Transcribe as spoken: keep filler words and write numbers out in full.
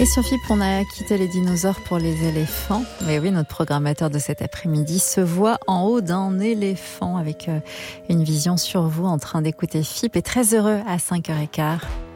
Et sur F I P, on a quitté les dinosaures pour les éléphants. Mais oui, notre programmateur de cet après-midi se voit en haut d'un éléphant avec une vision sur vous en train d'écouter F I P et très heureux à cinq heures quinze.